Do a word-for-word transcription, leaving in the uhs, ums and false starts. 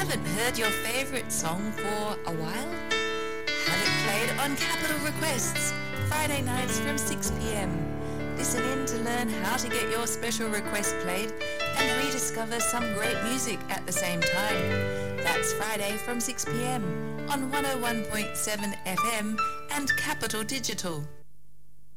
Haven't heard your favourite song for a while? Have it played on Capital Requests, Friday nights from six p.m. Listen in to learn how to get your special request played and rediscover some great music at the same time. That's Friday from six p.m. on one oh one point seven F M and Capital Digital.